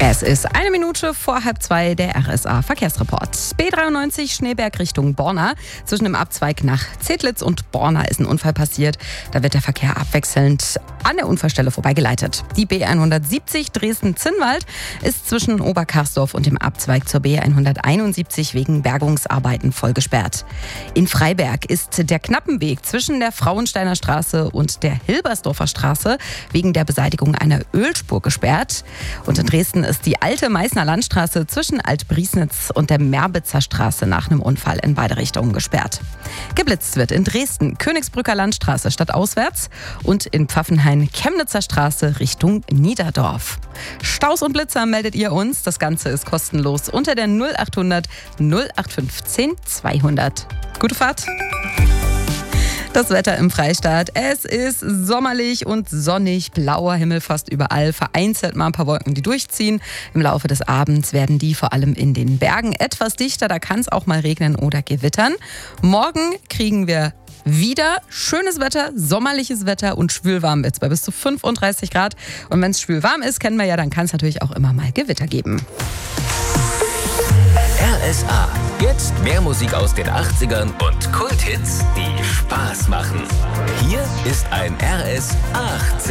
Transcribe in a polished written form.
Es ist 1 Minute vor 1:30, der RSA-Verkehrsreport. B93 Schneeberg Richtung Borna. Zwischen dem Abzweig nach Zedlitz und Borna ist ein Unfall passiert. Da wird der Verkehr abwechselnd an der Unfallstelle vorbeigeleitet. Die B170 Dresden-Zinnwald ist zwischen Oberkarsdorf und dem Abzweig zur B171 wegen Bergungsarbeiten voll gesperrt. In Freiberg ist der Knappenweg zwischen der Frauensteiner Straße und der Hilbersdorfer Straße wegen der Beseitigung einer Ölspur gesperrt. Und in Dresden ist die alte Meißner Landstraße zwischen Altbriesnitz und der Merbitzer Straße nach einem Unfall in beide Richtungen gesperrt. Geblitzt wird in Dresden Königsbrücker Landstraße stadtauswärts und in Pfaffenhain Chemnitzer Straße Richtung Niederdorf. Staus und Blitzer meldet ihr uns. Das Ganze ist kostenlos unter der 0800 0815 200. Gute Fahrt! Das Wetter im Freistaat. Es ist sommerlich und sonnig, blauer Himmel fast überall, vereinzelt mal ein paar Wolken, die durchziehen. Im Laufe des Abends werden die vor allem in den Bergen etwas dichter, da kann es auch mal regnen oder gewittern. Morgen kriegen wir wieder schönes Wetter, sommerliches Wetter und schwülwarm wird's bei bis zu 35 Grad. Und wenn es schwülwarm ist, kennen wir ja, dann kann es natürlich auch immer mal Gewitter geben. RSA. Jetzt mehr Musik aus den 80ern und Kulthits, die Spaß machen. Hier ist ein RS 80.